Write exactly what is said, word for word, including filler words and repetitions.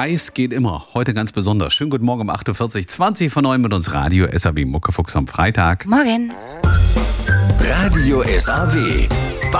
Eis geht immer. Heute ganz besonders. Schönen guten Morgen um acht Uhr vierzig, zwanzig von neun mit uns Radio S A W Muckefuchs am Freitag. Morgen. Radio S A W.